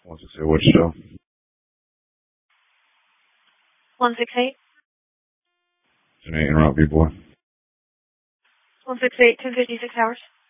168, what's your show? 168. Can I interrupt you, boy? 168, 256 hours.